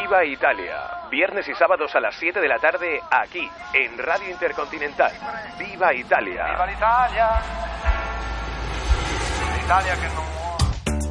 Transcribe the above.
Viva Italia. Viernes y sábados a las 7 de la tarde, aquí, en Radio Intercontinental. Viva Italia. Viva l'Italia. L'Italia che non muore.